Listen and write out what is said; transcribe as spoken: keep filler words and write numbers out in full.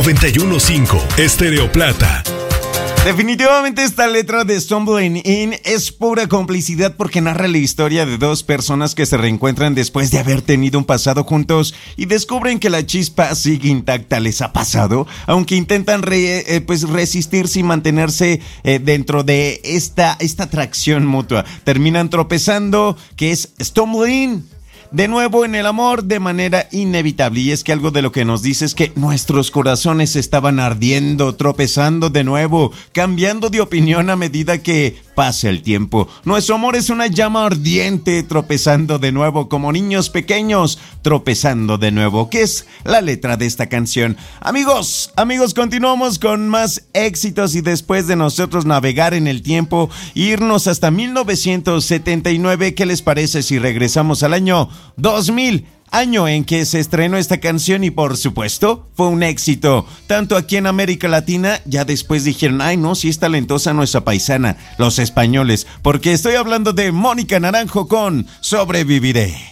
noventa y uno punto cinco, Estéreo Plata. Definitivamente esta letra de Stumbling In es pura complicidad porque narra la historia de dos personas que se reencuentran después de haber tenido un pasado juntos y descubren que la chispa sigue intacta. ¿Les ha pasado? Aunque intentan re, eh, pues resistirse y mantenerse eh, dentro de esta, esta atracción mutua, terminan tropezando, que es Stumbling de nuevo en el amor de manera inevitable. Y es que algo de lo que nos dice es que nuestros corazones estaban ardiendo, tropezando de nuevo, cambiando de opinión a medida que pasa el tiempo. Nuestro amor es una llama ardiente, tropezando de nuevo como niños pequeños, tropezando de nuevo, que es la letra de esta canción. Amigos, amigos, continuamos con más éxitos y después de nosotros navegar en el tiempo, irnos hasta mil novecientos setenta y nueve, ¿qué les parece si regresamos al año dos mil? Año en que se estrenó esta canción y por supuesto fue un éxito, tanto aquí en América Latina. Ya después dijeron, ay no, si es talentosa nuestra paisana, los españoles, porque estoy hablando de Mónica Naranjo con Sobreviviré.